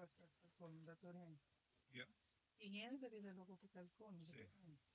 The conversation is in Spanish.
con datori. Ya. Y niente di dello che calconi. Sì.